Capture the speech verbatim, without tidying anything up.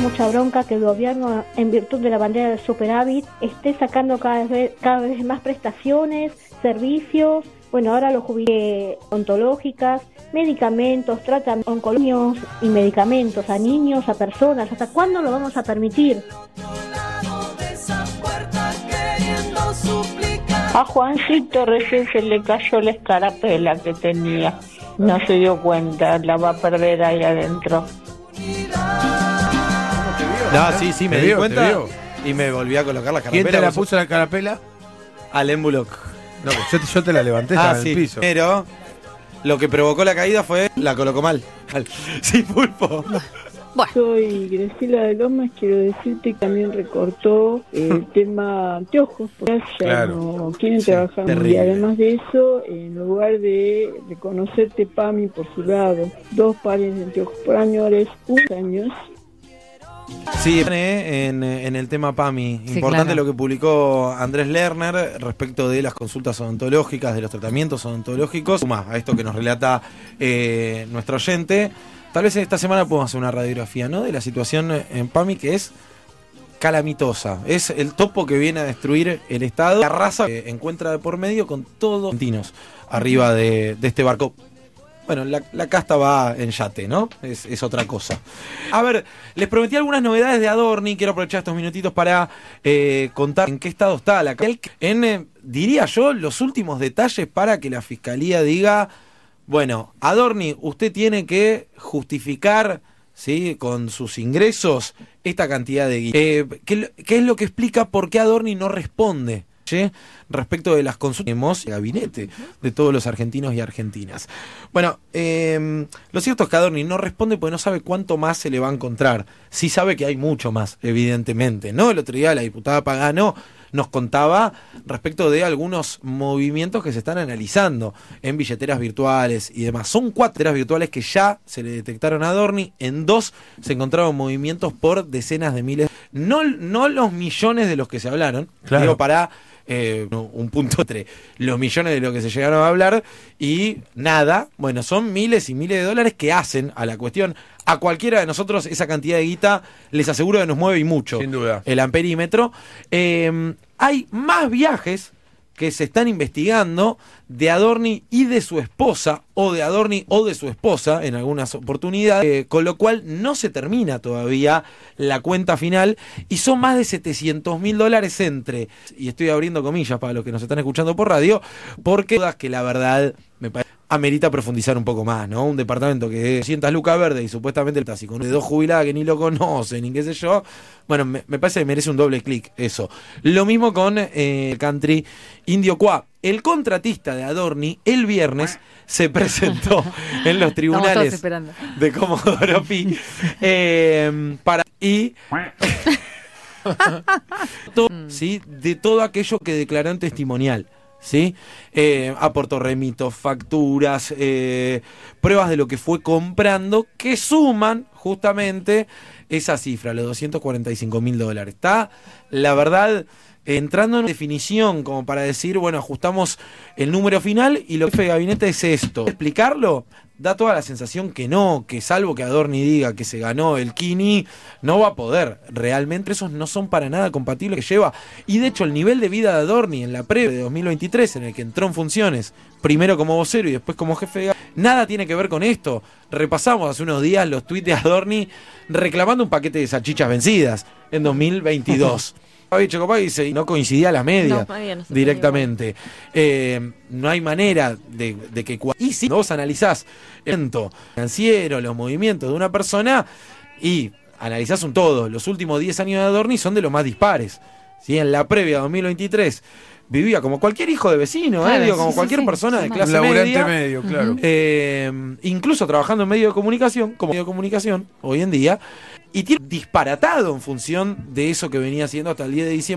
mucha bronca que el gobierno, en virtud de la bandera del superávit, esté sacando cada vez, cada vez más prestaciones, servicios, bueno, ahora los jubilados ontológicas, medicamentos, tratamientos oncológicos y medicamentos a niños, a personas. ¿Hasta cuándo lo vamos a permitir? A Juancito recién se le cayó la escarapela que tenía. No se dio cuenta, la va a perder ahí adentro. No, sí, sí, me ¿Te di vio, cuenta te vio? y me volví a colocar la escarapela. ¿Quién te la puso la carapela? Alain Bullock. No, yo te, yo te la levanté, Ah, estaba en sí, el piso. pero lo que provocó la caída fue la colocó mal. Sí, Pulpo. Soy Graciela de Lomas, quiero decirte que también recortó el tema anteojos, porque ya Claro. no quieren Sí, trabajar. terrible. Y además de eso, en lugar de reconocerte PAMI por su lado, dos pares de anteojos por año, ahora es un años. Sí, en, en el tema PAMI, Sí, importante claro. lo que publicó Andrés Lerner respecto de las consultas odontológicas, de los tratamientos odontológicos, suma a esto que nos relata eh, nuestro oyente. Tal vez esta semana podemos hacer una radiografía, ¿no?, de la situación en PAMI, que es calamitosa. Es el topo que viene a destruir el Estado. La raza que encuentra de por medio con todos los argentinos arriba de, de este barco. Bueno, la, la casta va en yate, ¿no? Es, es otra cosa. A ver, les prometí algunas novedades de Adorni. Quiero aprovechar estos minutitos para eh, contar en qué estado está la cárcel. En, eh, diría yo, los últimos detalles para que la Fiscalía diga, bueno, Adorni, usted tiene que justificar, ¿sí?, con sus ingresos esta cantidad de guita. Eh, ¿qué, ¿Qué es lo que explica por qué Adorni no responde, ¿sí?, respecto de las consultas de gabinete de todos los argentinos y argentinas? Bueno, eh, lo cierto es que Adorni no responde porque no sabe cuánto más se le va a encontrar. Sí sabe que hay mucho más, evidentemente, ¿no? El otro día la diputada Pagano nos contaba respecto de algunos movimientos que se están analizando en billeteras virtuales y demás. Son cuatro billeteras virtuales que ya se le detectaron a Adorni. En dos se encontraron movimientos por decenas de miles. No, no los millones de los que se hablaron, Claro. digo, para eh, un punto entre los millones de los que se llegaron a hablar y nada. Bueno, son miles y miles de dólares que hacen a la cuestión. A cualquiera de nosotros esa cantidad de guita, les aseguro que nos mueve y mucho. Sin duda. El amperímetro. Eh, hay más viajes que se están investigando de Adorni y de su esposa, o de Adorni o de su esposa en algunas oportunidades, eh, con lo cual no se termina todavía la cuenta final y son más de setecientos mil dólares entre, y estoy abriendo comillas para los que nos están escuchando por radio, porque todas que la verdad me parece amerita profundizar un poco más, ¿no? Un departamento que de doscientas lucas verdes y supuestamente el taxi con de dos jubiladas que ni lo conocen ni qué sé yo, bueno, me, me parece que merece un doble clic eso. Lo mismo con eh, Country Indio Qua. El contratista de Adorni el viernes se presentó en los tribunales de Comodoro Pi eh, para y todo, ¿sí?, de todo aquello que declaró en testimonial. ¿Sí? Eh, aportó remitos, facturas, eh, pruebas de lo que fue comprando, que suman justamente esa cifra, los doscientos cuarenta y cinco mil dólares. Está, la verdad, entrando en definición como para decir, bueno, ajustamos el número final y lo que jefe de gabinete es esto. ¿Explicarlo? Da toda la sensación que no, que salvo que Adorni diga que se ganó el Kini, no va a poder. Realmente esos no son para nada compatibles que lleva. Y de hecho el nivel de vida de Adorni en la previa de dos mil veintitrés, en el que entró en funciones, primero como vocero y después como jefe de gabinete, nada tiene que ver con esto. Repasamos hace unos días los tuits de Adorni reclamando un paquete de salchichas vencidas en dos mil veintidós. Y no coincidía la media no, no directamente. Eh, no hay manera de, de que... Y si vos analizás el evento financiero, los movimientos de una persona y analizás un todo, los últimos diez años de Adorni son de los más dispares. ¿Sí? En la previa dos mil veintitrés vivía como cualquier hijo de vecino, claro, ¿eh? Digo, como sí, cualquier sí, persona sí, de clase media. medio, claro. Eh, incluso trabajando en medio de comunicación, como medio de comunicación hoy en día, y tiene disparatado en función de eso que venía haciendo hasta el diez de diciembre.